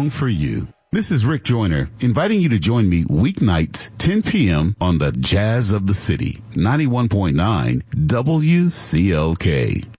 song for you. This is Rick Joyner, inviting you to join me weeknights, 10 p.m. on the Jazz of the City, 91.9 WCLK.